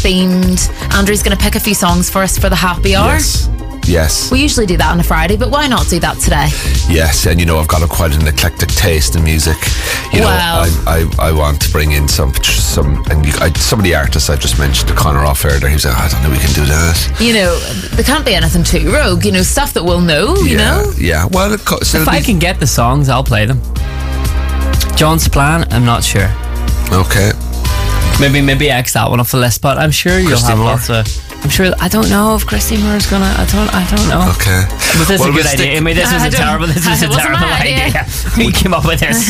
themed. Andrew's going to pick a few songs for us for the happy hour. Yes. We usually do that on a Friday, but why not do that today? Yes, and I've got quite an eclectic taste in music. I want to bring in some and some of the artists I just mentioned to Conor off air there. He was like, I don't know, we can do that. There can't be anything too rogue. Stuff that we'll know. Yeah. Well, if I can get the songs, I'll play them. John's plan, I'm not sure. Okay. Maybe X that one off the list, but I'm sure you'll have lots of. I'm sure. I don't know if Christy Moore's gonna. I don't know. Okay. But this is a good idea. This was a terrible idea. We came up with this.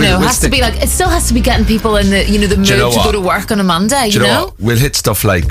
It still has to be getting people in the the mood to go to work on a Monday. Do you know what? We'll hit stuff like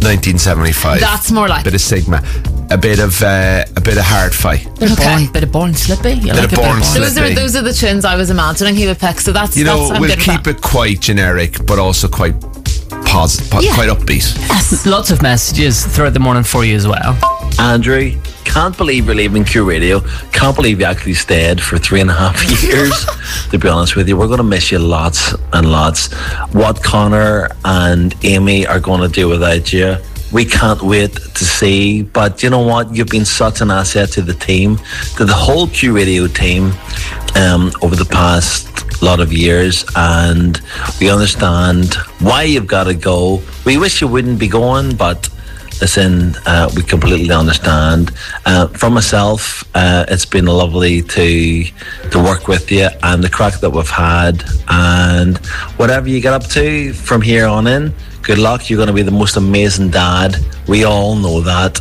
1975. That's more like bit of Sigma, a bit of Hard-Fi, bit of Born Slippy. Those are the tunes I was imagining he would pick. So that's we'll keep it quite generic, but also quite positive, quite upbeat. Yes. Lots of messages throughout the morning for you as well. Andrew, can't believe you're leaving Q Radio. Can't believe you actually stayed for 3.5 years. To be honest with you, we're going to miss you lots and lots. What Conor and Amy are going to do without you, we can't wait to see. But you know what? You've been such an asset to the team, to the whole Q Radio team over the past lot of years, and we understand why you've got to go. We wish you wouldn't be going, but listen, we completely understand. For myself, it's been lovely to work with you and the crack that we've had, and whatever you get up to from here on in, good luck. You're going to be the most amazing dad. We all know that.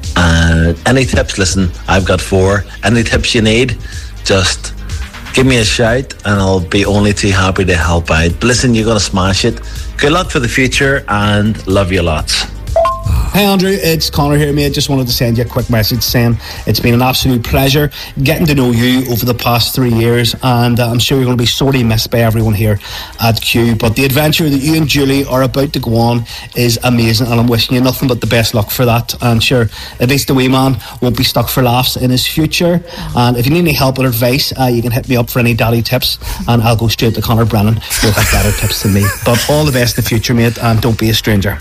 Any tips? Listen, I've got 4. Any tips you need, just give me a shout and I'll be only too happy to help out. But listen, you're going to smash it. Good luck for the future and love you lots. Hey Andrew, it's Conor here, mate. Just wanted to send you a quick message saying it's been an absolute pleasure getting to know you over the past 3 years, and I'm sure you're going to be sorely missed by everyone here at Q. But the adventure that you and Julie are about to go on is amazing, and I'm wishing you nothing but the best luck for that. And sure, at least the wee man won't be stuck for laughs in his future. And if you need any help or advice, you can hit me up for any daddy tips, and I'll go straight to Conor Brennan. You'll have better tips than me. But all the best in the future, mate, and don't be a stranger.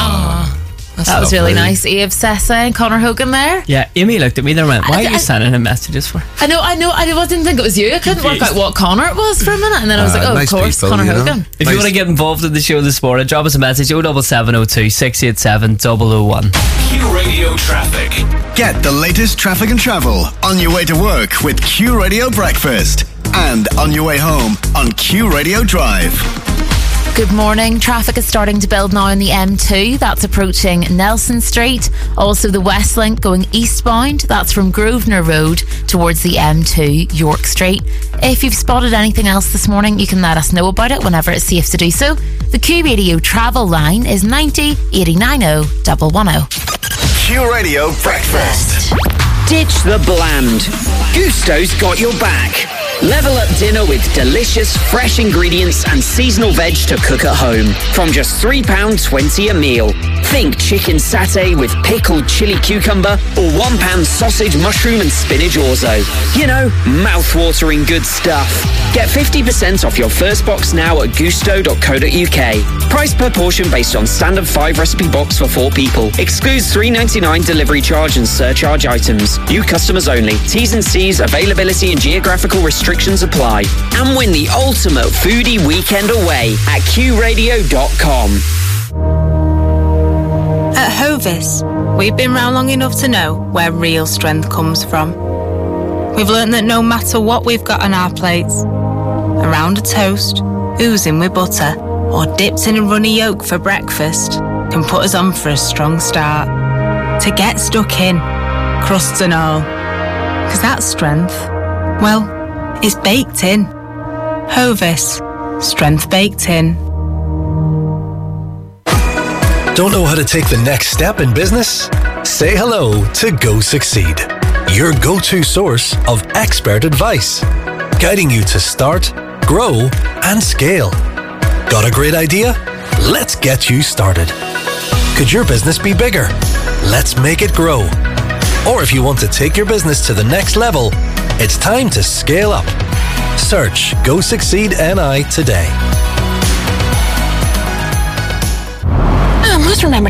That was really nice. Eve Sessa and Conor Hogan there. Yeah, Amy looked at me and went, why are you sending him messages for? I know. I didn't think it was you. I couldn't work out what Conor it was for a minute, and then I was like, nice of course, Conor Hogan. If you want to get involved in the show this morning, drop us a message 07702 687 001. Q Radio Traffic. Get the latest traffic and travel on your way to work with Q Radio Breakfast, and on your way home on Q Radio Drive. Good morning. Traffic is starting to build now on the M2. That's approaching Nelson Street. Also the West Link going eastbound. That's from Grosvenor Road towards the M2 York Street. If you've spotted anything else this morning, you can let us know about it whenever it's safe to do so. The Q Radio travel line is 90 890 110. Q Radio Breakfast. Ditch the bland. Gusto's got your back. Level up dinner with delicious, fresh ingredients and seasonal veg to cook at home. From just £3.20 a meal. Think chicken satay with pickled chili cucumber or £1 sausage, mushroom and spinach orzo. You know, mouth-watering good stuff. Get 50% off your first box now at gusto.co.uk. Price per portion based on standard 5 recipe box for 4 people. Excludes $3.99 delivery charge and surcharge items. New customers only. T's and C's, availability and geographical restrictions apply. And win the ultimate foodie weekend away at qradio.com. At Hovis, we've been round long enough to know where real strength comes from. We've learnt that no matter what we've got on our plates, around a toast, oozing with butter, or dipped in a runny yolk for breakfast, can put us on for a strong start. To get stuck in, crusts and all. 'Cause that strength, well, it's baked in. Hovis, strength baked in. Don't know how to take the next step in business? Say hello to Go Succeed, your go-to source of expert advice, guiding you to start, grow, and scale. Got a great idea? Let's get you started. Could your business be bigger? Let's make it grow. Or if you want to take your business to the next level, it's time to scale up. Search Go Succeed NI today. I must remember